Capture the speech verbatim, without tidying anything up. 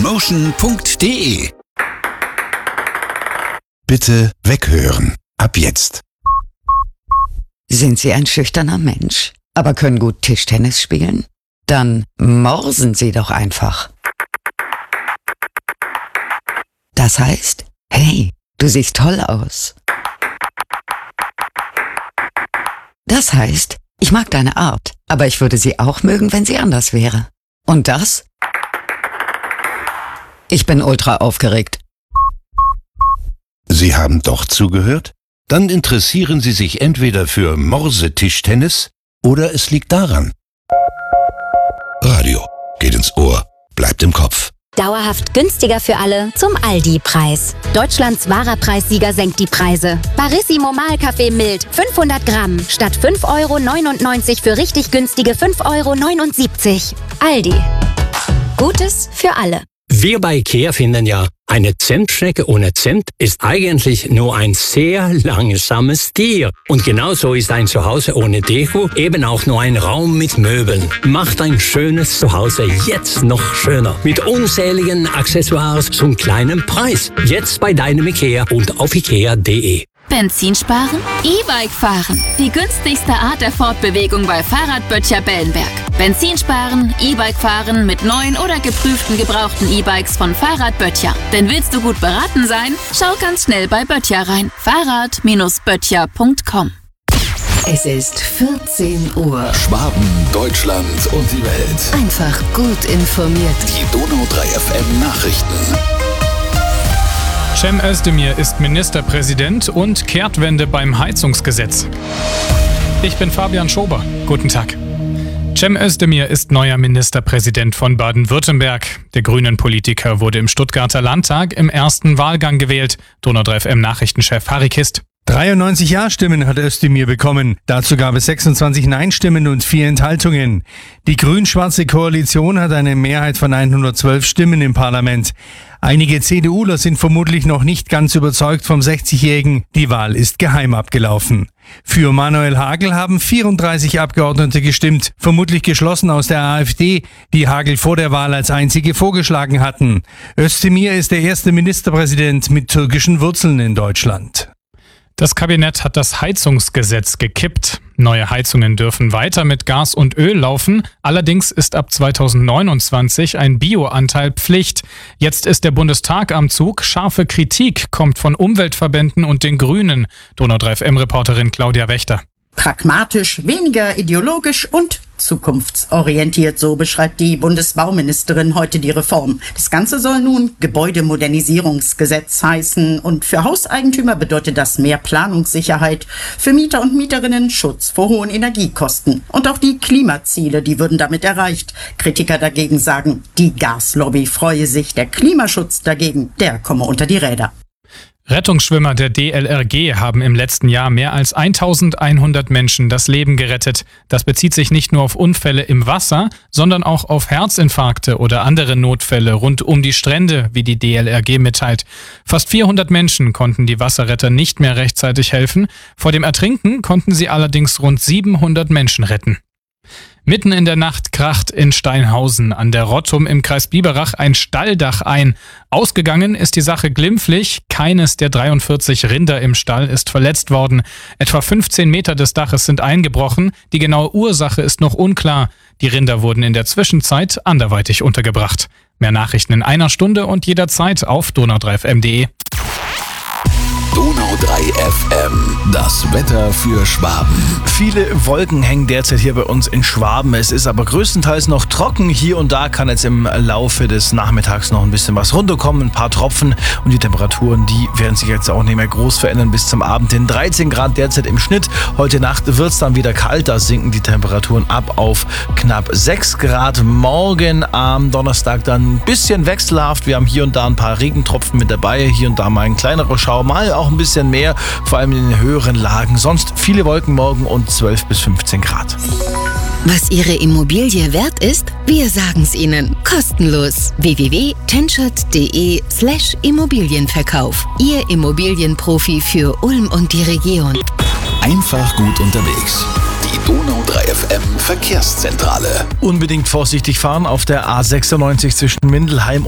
promotion punkt de. Bitte weghören. Ab jetzt. Sind Sie ein schüchterner Mensch, aber können gut Tischtennis spielen? Dann morsen Sie doch einfach. Das heißt, hey, du siehst toll aus. Das heißt, ich mag deine Art, aber ich würde sie auch mögen, wenn sie anders wäre. Und das? Ich bin ultra aufgeregt. Sie haben doch zugehört? Dann interessieren Sie sich entweder für Morsetischtennis oder es liegt daran. Radio geht ins Ohr, bleibt im Kopf. Dauerhaft günstiger für alle zum Aldi-Preis. Deutschlands wahrer Preissieger senkt die Preise. Barissimo Mahlkaffee mild fünfhundert Gramm statt fünf Euro neunundneunzig für richtig günstige fünf Euro neunundsiebzig. Aldi. Gutes für alle. Wir bei IKEA finden ja, eine Zimtschnecke ohne Zimt ist eigentlich nur ein sehr langsames Tier. Und genauso ist ein Zuhause ohne Deko eben auch nur ein Raum mit Möbeln. Macht ein schönes Zuhause jetzt noch schöner. Mit unzähligen Accessoires zum kleinen Preis. Jetzt bei deinem IKEA und auf ikea punkt de. Benzin sparen? E-Bike fahren. Die günstigste Art der Fortbewegung bei Fahrradböttcher Bellenberg. Benzin sparen, E-Bike fahren mit neuen oder geprüften gebrauchten E-Bikes von Fahrradböttcher. Denn willst du gut beraten sein? Schau ganz schnell bei Böttcher rein. Fahrrad Böttcher punkt com. Es ist vierzehn Uhr. Schwaben, Deutschland und die Welt. Einfach gut informiert. Die Donau drei F M Nachrichten. Cem Özdemir ist Ministerpräsident und Kehrtwende beim Heizungsgesetz. Ich bin Fabian Schober. Guten Tag. Cem Özdemir ist neuer Ministerpräsident von Baden-Württemberg. Der Grünen-Politiker wurde im Stuttgarter Landtag im ersten Wahlgang gewählt. Donau drei F M Nachrichtenchef Harry Kist. dreiundneunzig Ja-Stimmen hat Özdemir bekommen. Dazu gab es sechsundzwanzig Nein-Stimmen und vier Enthaltungen. Die grün-schwarze Koalition hat eine Mehrheit von hundertzwölf Stimmen im Parlament. Einige CDUler sind vermutlich noch nicht ganz überzeugt vom sechzigjährigen. Die Wahl ist geheim abgelaufen. Für Manuel Hagel haben vierunddreißig Abgeordnete gestimmt, vermutlich geschlossen aus der AfD, die Hagel vor der Wahl als einzige vorgeschlagen hatten. Özdemir ist der erste Ministerpräsident mit türkischen Wurzeln in Deutschland. Das Kabinett hat das Heizungsgesetz gekippt. Neue Heizungen dürfen weiter mit Gas und Öl laufen. Allerdings ist ab zweitausendneunundzwanzig ein Bioanteil Pflicht. Jetzt ist der Bundestag am Zug. Scharfe Kritik kommt von Umweltverbänden und den Grünen. Donau drei F M-Reporterin Claudia Wächter. Pragmatisch, weniger ideologisch und zukunftsorientiert, so beschreibt die Bundesbauministerin heute die Reform. Das Ganze soll nun Gebäudemodernisierungsgesetz heißen und für Hauseigentümer bedeutet das mehr Planungssicherheit, für Mieter und Mieterinnen Schutz vor hohen Energiekosten. Und auch die Klimaziele, die würden damit erreicht. Kritiker dagegen sagen, die Gaslobby freue sich, der Klimaschutz dagegen, der komme unter die Räder. Rettungsschwimmer der D L R G haben im letzten Jahr mehr als eintausendeinhundert Menschen das Leben gerettet. Das bezieht sich nicht nur auf Unfälle im Wasser, sondern auch auf Herzinfarkte oder andere Notfälle rund um die Strände, wie die D L R G mitteilt. Fast vierhundert Menschen konnten die Wasserretter nicht mehr rechtzeitig helfen. Vor dem Ertrinken konnten sie allerdings rund siebenhundert Menschen retten. Mitten in der Nacht kracht in Steinhausen an der Rottum im Kreis Biberach ein Stalldach ein. Ausgegangen ist die Sache glimpflich. Keines der dreiundvierzig Rinder im Stall ist verletzt worden. Etwa fünfzehn Meter des Daches sind eingebrochen. Die genaue Ursache ist noch unklar. Die Rinder wurden in der Zwischenzeit anderweitig untergebracht. Mehr Nachrichten in einer Stunde und jederzeit auf donau drei f m punkt de. Donau drei F M, das Wetter für Schwaben. Viele Wolken hängen derzeit hier bei uns in Schwaben. Es ist aber größtenteils noch trocken. Hier und da kann jetzt im Laufe des Nachmittags noch ein bisschen was runterkommen, ein paar Tropfen. Und die Temperaturen, die werden sich jetzt auch nicht mehr groß verändern bis zum Abend hin. dreizehn Grad derzeit im Schnitt. Heute Nacht wird es dann wieder kalt. Da sinken die Temperaturen ab auf knapp sechs Grad. Morgen am Donnerstag dann ein bisschen wechselhaft. Wir haben hier und da ein paar Regentropfen mit dabei. Hier und da mal ein kleinerer Schauer, mal auch ein bisschen mehr, vor allem in den höheren Lagen. Sonst viele Wolken morgen und zwölf bis fünfzehn Grad. Was Ihre Immobilie wert ist? Wir sagen's Ihnen. Kostenlos. w w w punkt tenschert punkt de slash Immobilienverkauf. Ihr Immobilienprofi für Ulm und die Region. Einfach gut unterwegs. Die Donau drei F M Verkehrszentrale. Unbedingt vorsichtig fahren auf der A sechsundneunzig zwischen Mindelheim